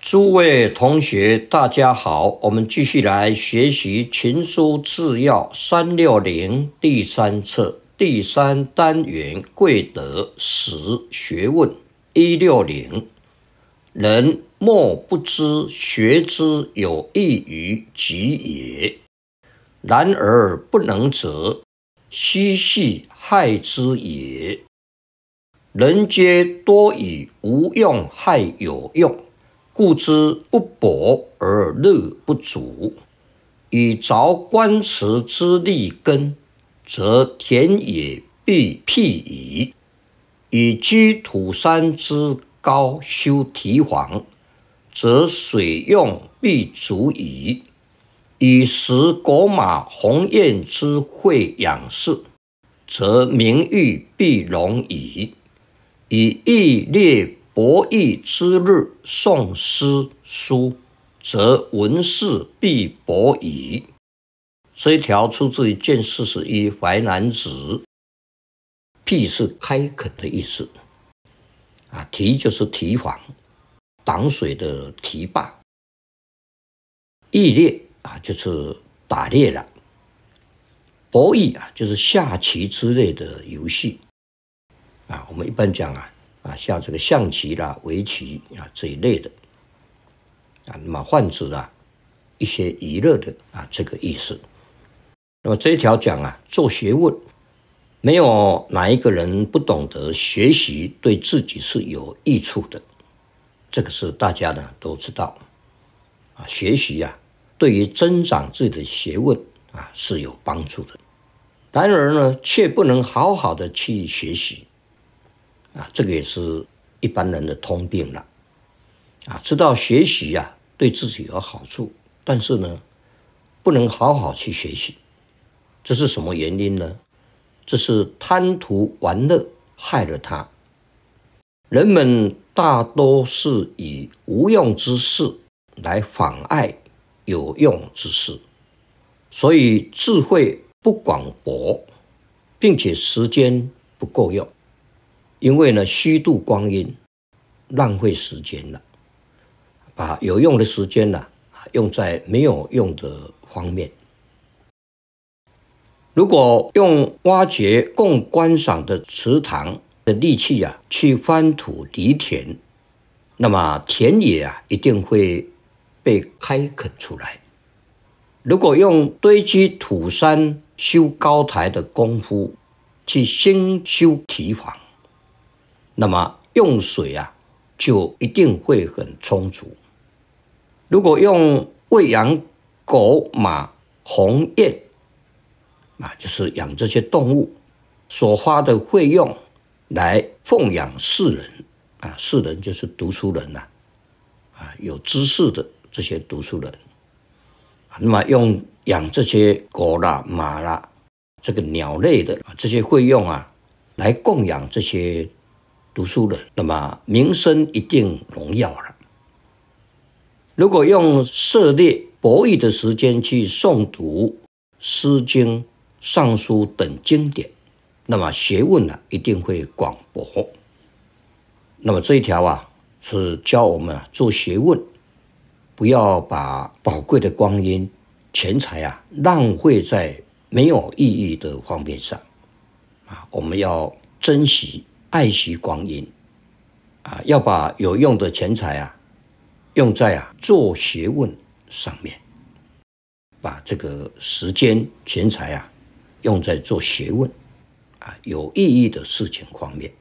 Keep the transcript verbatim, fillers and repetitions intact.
诸位同学，大家好，我们继续来学习《群书治要》三六零第三册第三单元贵德十学问一六零。人莫不知学之有益于己也，然而不能则，奚系害之也。人皆多以无用害有用，故之不博而乐不足。以凿棺池之立根，则田野必辟矣；以居土山之高修堤防，则水用必足矣；以食狗马鸿雁之会养士，则名誉必隆矣；以义列博弈之日诵诗书，则文士必博矣。这一条出自于《卷四十一淮南子》，辟是开垦的意思，啊，堤就是堤防，挡水的堤坝；弈猎啊，就是打猎了；博弈啊，就是下棋之类的游戏。啊，我们一般讲啊。啊，像这个象棋啦、围棋啊这一类的，啊，那么泛指啊一些娱乐的啊这个意思。那么这一条讲啊，做学问，没有哪一个人不懂得学习对自己是有益处的，这个是大家呢都知道。啊，学习啊，对于增长自己的学问啊是有帮助的。然而呢，却不能好好的去学习。啊，这个也是一般人的通病了。啊，知道学习啊对自己有好处，但是呢，不能好好去学习，这是什么原因呢？这是贪图玩乐害了他。人们大多是以无用之事来妨碍有用之事，所以智慧不广博，并且时间不够用。因为呢，虚度光阴，浪费时间了，把有用的时间呢，用在没有用的方面。如果用挖掘供观赏的池塘的力气啊，去翻土犁田，那么田野啊，一定会被开垦出来。如果用堆积土山、修高台的功夫去兴修堤防，那么用水啊，就一定会很充足。如果用喂养狗、马、鸿雁啊，就是养这些动物所花的费用来奉养世人啊，世人就是读书人呐、啊，啊，有知识的这些读书人。那么用养这些狗啦、马啦，这个鸟类的这些费用啊，来供养这些读书人，那么名声一定荣耀了。如果用涉猎博弈的时间去诵读《诗经》《尚书》等经典，那么学问啊一定会广博。那么这一条啊是教我们啊做学问，不要把宝贵的光阴、钱财啊浪费在没有意义的方面上啊，我们要珍惜。爱惜光阴啊，要把有用的钱财啊用在啊做学问上面，把这个时间钱财啊用在做学问啊有意义的事情方面。